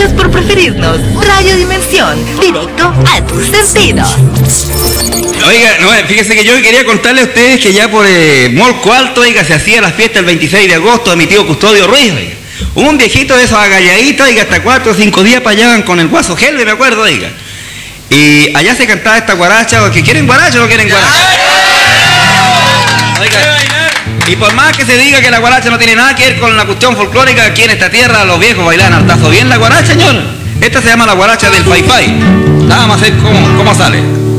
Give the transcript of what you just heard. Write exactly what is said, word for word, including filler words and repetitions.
Gracias por preferirnos. Radio Dimensión, directo a tus sentidos. Oiga, no, fíjese que yo quería contarle a ustedes que ya por eh, Molco Alto, oiga, se hacía la fiesta el veintiséis de agosto de mi tío Custodio Ruiz, oiga. Un viejito de esos agalladitos, oiga, hasta cuatro o cinco días para allá con el guaso Helve, me acuerdo, oiga. Y allá se cantaba esta guaracha, o que quieren guaracha o no quieren guaracha. Oiga, y por más que se diga que la guaracha no tiene nada que ver con la cuestión folclórica, aquí en esta tierra los viejos bailan hartazo bien la guaracha, señor. Esta se llama la guaracha del Fai Fai. Vamos a ver cómo, cómo sale.